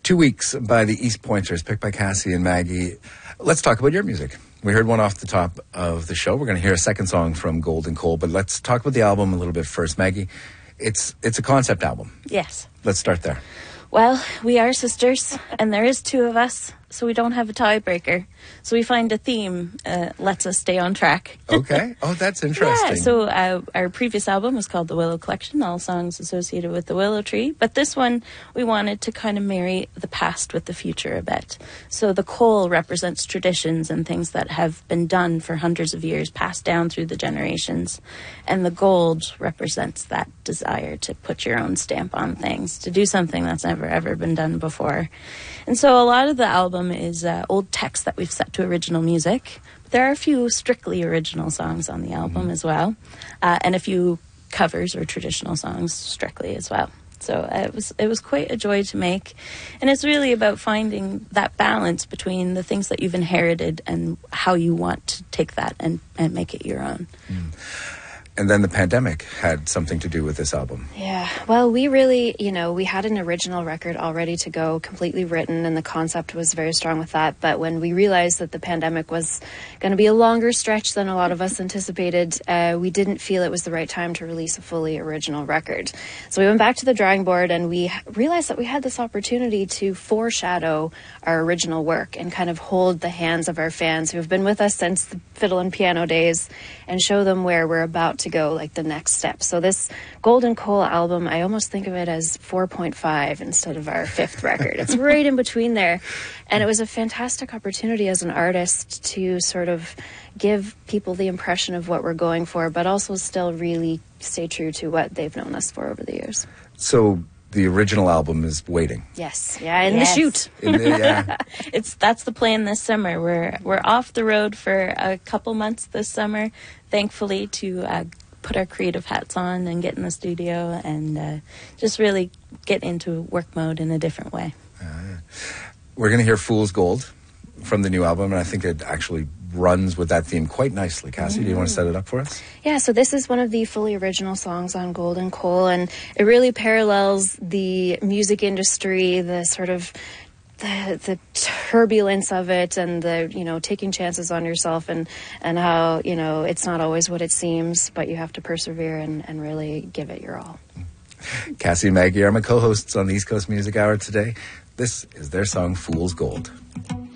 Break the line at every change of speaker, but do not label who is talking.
2 Weeks by the East Pointers, picked by Cassie and Maggie. Let's talk about your music. We heard one off the top of the show. We're going to hear a second song from Golden Coal, but let's talk about the album a little bit first. Maggie, it's a concept album.
Yes.
Let's start there.
Well, we are sisters, and there is two of us, so we don't have a tiebreaker. So we find a theme lets us stay on track.
Okay. Oh, that's interesting.
Yeah, so our previous album was called The Willow Collection, all songs associated with the willow tree. But this one, we wanted to kind of marry the past with the future a bit. So the coal represents traditions and things that have been done for hundreds of years, passed down through the generations. And the gold represents that desire to put your own stamp on things, to do something that's never, ever been done before. And so a lot of the album is old text that we've set to original music. But there are a few strictly original songs on the album as well, and a few covers or traditional songs strictly as well. So it was quite a joy to make, and it's really about finding that balance between the things that you've inherited and how you want to take that and make it your own.
And then the pandemic had something to do with this album.
Yeah, well, we really, we had an original record all ready to go, completely written, and the concept was very strong with that. But when we realized that the pandemic was going to be a longer stretch than a lot of us anticipated, we didn't feel it was the right time to release a fully original record. So we went back to the drawing board, and we realized that we had this opportunity to foreshadow our original work and kind of hold the hands of our fans who have been with us since the fiddle and piano days and show them where we're about to go, like the next step. So this Golden Coal album, I almost think of it as 4.5 instead of our fifth record. It's right in between there. And it was a fantastic opportunity as an artist to sort of give people the impression of what we're going for, but also still really stay true to what they've known us for over the years.
So the original album is waiting.
Yes. Yeah, in the shoot.
That's the plan this summer. We're off the road for a couple months this summer, thankfully, to put our creative hats on and get in the studio and just really get into work mode in a different way.
We're going to hear Fool's Gold from the new album, and I think it actually runs with that theme quite nicely. Cassie, do you want to set it up for us?
Yeah, so this is one of the fully original songs on Golden Coal, and it really parallels the music industry, the sort of the turbulence of it, and the taking chances on yourself, and how it's not always what it seems, but you have to persevere and really give it your all.
Cassie and Maggie are my co-hosts on the East Coast Music Hour today. This is their song Fool's Gold.